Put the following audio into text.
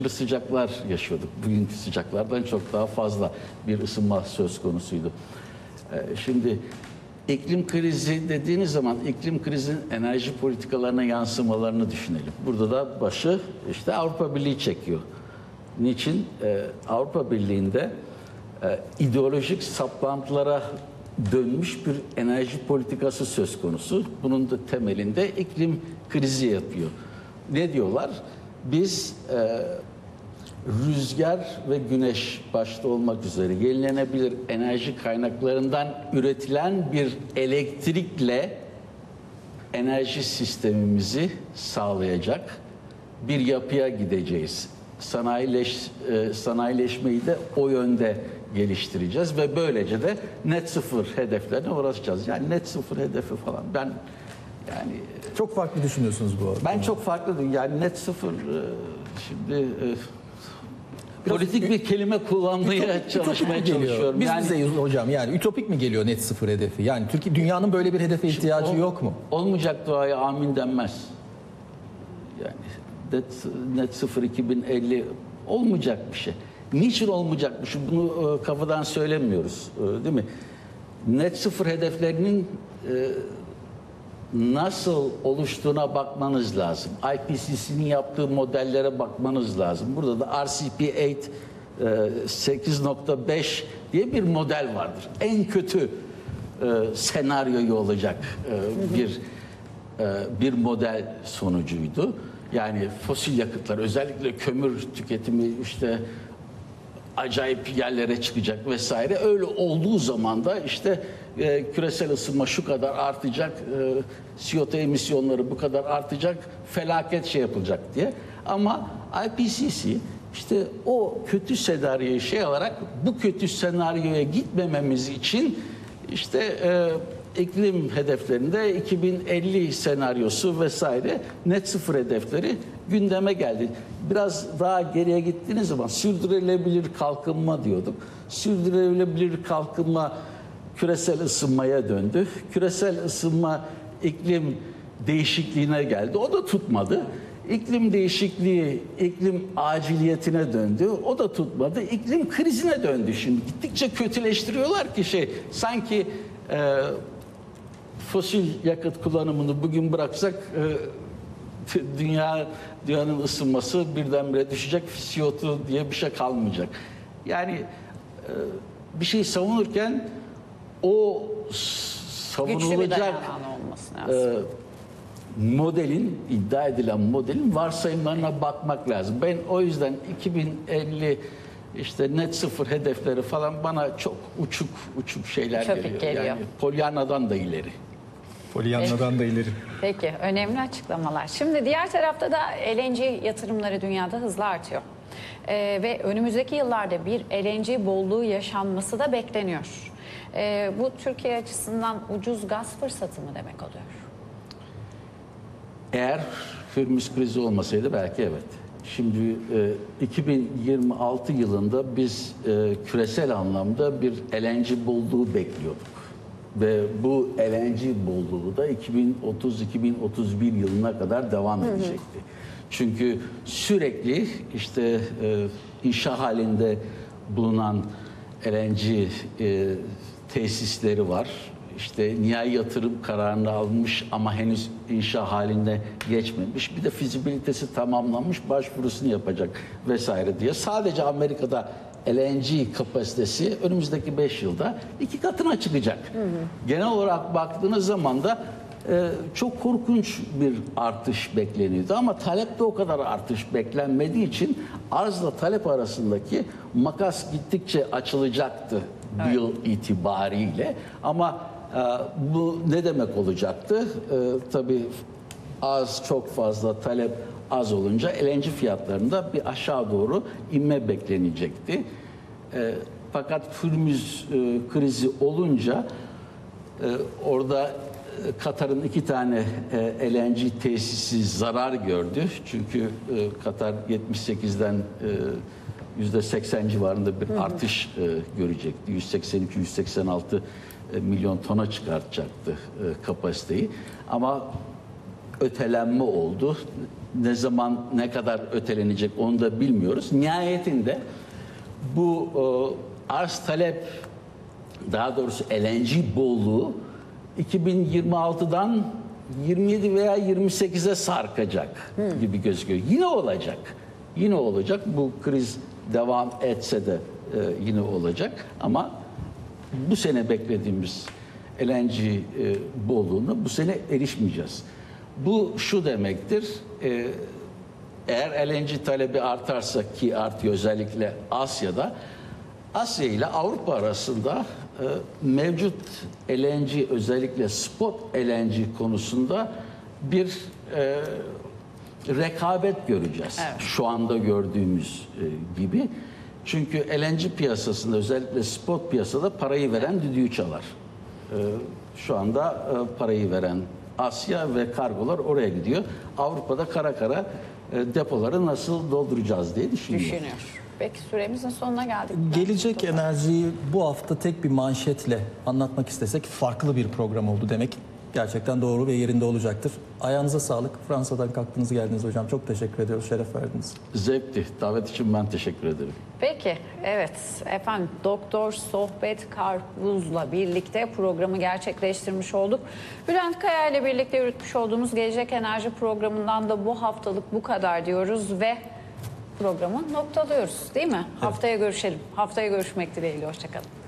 sıcaklar yaşıyorduk. Bugünkü sıcaklardan çok daha fazla bir ısınma söz konusuydu. Şimdi iklim krizi dediğiniz zaman iklim krizinin enerji politikalarına yansımalarını düşünelim. Burada da başı işte Avrupa Birliği çekiyor. Niçin? Avrupa Birliği'nde ideolojik saplantılara dönmüş bir enerji politikası söz konusu. Bunun da temelinde iklim krizi yapıyor. Ne diyorlar? Biz rüzgar ve güneş başta olmak üzere yenilenebilir enerji kaynaklarından üretilen bir elektrikle enerji sistemimizi sağlayacak bir yapıya gideceğiz. Sanayileşmeyi de o yönde geliştireceğiz ve böylece de net sıfır hedeflerine ulaşacağız. Yani net sıfır hedefi falan yani çok farklı düşünüyorsunuz bu arada. Ben çok farklı yani net sıfır şimdi politik bir kelime kullanmaya çalışmaya çalışıyorum. Biz bize hocam yani ütopik mi geliyor net sıfır hedefi? Yani Türkiye dünyanın böyle bir hedefe ihtiyacı yok mu? Olmayacak duaya amin denmez. Yani net sıfır 2050 olmayacak bir şey. Niçin olmayacakmış? Bunu kafadan söylemiyoruz, değil mi? Net sıfır hedeflerinin nasıl oluştuğuna bakmanız lazım. IPCC'nin yaptığı modellere bakmanız lazım. Burada da RCP8 8.5 diye bir model vardır. En kötü senaryoyu olacak bir model sonucuydu. Yani fosil yakıtlar, özellikle kömür tüketimi işte acayip yerlere çıkacak vesaire. Öyle olduğu zaman da işte küresel ısınma şu kadar artacak, CO2 emisyonları bu kadar artacak, felaket şey yapılacak diye. Ama IPCC işte o kötü senaryoyu alarak bu kötü senaryoya gitmememiz için işte iklim hedeflerinde 2050 senaryosu vesaire net sıfır hedefleri gündeme geldi. Biraz daha geriye gittiğiniz zaman sürdürülebilir kalkınma diyorduk. Sürdürülebilir kalkınma küresel ısınmaya döndü. Küresel ısınma iklim değişikliğine geldi. O da tutmadı. İklim değişikliği, iklim aciliyetine döndü. O da tutmadı. İklim krizine döndü şimdi. Gittikçe kötüleştiriyorlar ki sanki fosil yakıt kullanımını bugün bıraksak dünyanın ısınması birdenbire düşecek, CO2 diye bir şey kalmayacak. Yani bir şey savunurken o savunulacak modelin, iddia edilen modelin varsayımlarına bakmak lazım. Ben o yüzden 2050 işte net sıfır hedefleri falan bana çok uçuk şeyler geliyor. Yani Pollyanna'dan da ileri. Pollyanna'dan da ileri. Peki, önemli açıklamalar. Şimdi diğer tarafta da LNG yatırımları dünyada hızla artıyor. Ve önümüzdeki yıllarda bir LNG bolluğu yaşanması da bekleniyor. Bu Türkiye açısından ucuz gaz fırsatı mı demek oluyor? Eğer Hürmüz krizi olmasaydı belki evet. Şimdi 2026 yılında biz küresel anlamda bir LNG bolluğu bekliyorduk. Ve bu LNG bolluğu da 2030-2031 yılına kadar devam edecekti. Çünkü sürekli işte inşa halinde bulunan LNG tesisleri var. İşte nihai yatırım kararını almış ama henüz inşa halinde geçmemiş. Bir de fizibilitesi tamamlanmış, başvurusunu yapacak vesaire diye. Sadece Amerika'da LNG kapasitesi önümüzdeki 5 yılda 2 katına çıkacak. Genel olarak baktığınız zaman da çok korkunç bir artış bekleniyordu ama talepte o kadar artış beklenmediği için arzla talep arasındaki makas gittikçe açılacaktı bu yıl itibariyle. Ama bu ne demek olacaktı? Tabii çok fazla talep az olunca LNG fiyatlarında bir aşağı doğru inme beklenecekti. Fakat Hürmüz krizi olunca orada Katar'ın 2 tane LNG tesisi zarar gördü. Çünkü Katar 78'den %80 civarında bir artış görecekti. 182-186 milyon tona çıkartacaktı kapasiteyi. Ama ötelenme oldu. Ne zaman ne kadar ötelenecek onu da bilmiyoruz. Nihayetinde bu arz talep, daha doğrusu LNG bolluğu 2026'dan 27 veya 28'e sarkacak gibi gözüküyor. Yine olacak. Yine olacak. Bu kriz devam etse de yine olacak. Ama bu sene beklediğimiz LNG bolluğuna bu sene erişmeyeceğiz. Bu şu demektir. Eğer LNG talebi artarsa, ki artıyor özellikle Asya'da, Asya ile Avrupa arasında mevcut LNG, özellikle spot LNG konusunda bir rekabet göreceğiz. Evet. Şu anda gördüğümüz gibi. Çünkü LNG piyasasında, özellikle spot piyasada parayı veren düdüğü çalar. Şu anda parayı veren Asya ve kargolar oraya gidiyor. Avrupa'da kara kara depoları nasıl dolduracağız diye düşünüyor. Peki süremizin sonuna geldik. Gelecek enerjiyi bu hafta tek bir manşetle anlatmak istesek farklı bir program oldu demek. Gerçekten doğru ve yerinde olacaktır. Ayağınıza sağlık. Fransa'dan kalktınız geldiniz hocam. Çok teşekkür ediyoruz. Şeref verdiniz. Zevkti. Davet için ben teşekkür ederim. Peki, evet efendim Doktor Sohbet Karpuz'la birlikte programı gerçekleştirmiş olduk. Bülent Kaya ile birlikte yürütmüş olduğumuz Gelecek Enerji programından da bu haftalık bu kadar diyoruz ve programı noktalıyoruz değil mi? Evet. Haftaya görüşelim. Haftaya görüşmek dileğiyle. Hoşçakalın.